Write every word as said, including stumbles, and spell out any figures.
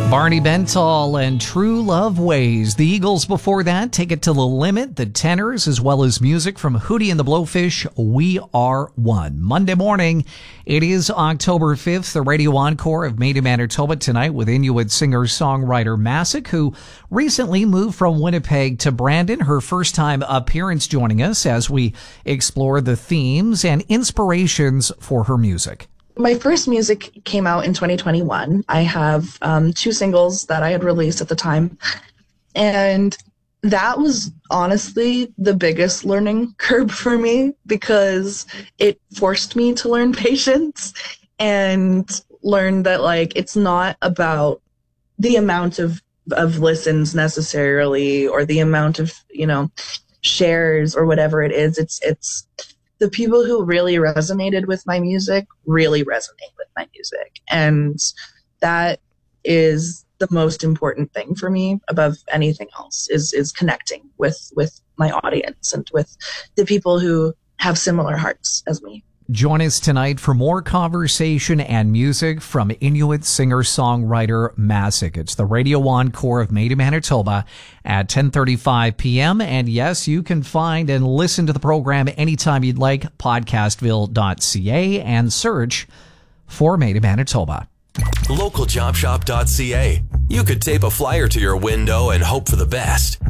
Barney Bentall and True Love Ways. The Eagles before that, Take It to the Limit, the Tenors, as well as music from Hootie and the Blowfish, We Are One. Monday morning, it is October fifth, the radio encore of Made in Manitoba tonight with Inuit singer-songwriter Masik, who recently moved from Winnipeg to Brandon. Her first time appearance joining us as we explore the themes and inspirations for her music. My first music came out in twenty twenty-one. I have um, two singles that I had released at the time. And that was honestly the biggest learning curve for me because it forced me to learn patience and learn that, like, it's not about the amount of, of listens necessarily or the amount of, you know, shares or whatever it is. It's, it's, the people who really resonated with my music really resonate with my music. And that is the most important thing for me above anything else is, is connecting with, with my audience and with the people who have similar hearts as me. Join us tonight for more conversation and music from Inuit singer-songwriter Masik. It's the radio encore of Made in Manitoba at ten thirty-five p.m. And yes, you can find and listen to the program anytime you'd like, podcastville dot c a, and search for Made in Manitoba. local job shop dot c a. You could tape a flyer to your window and hope for the best.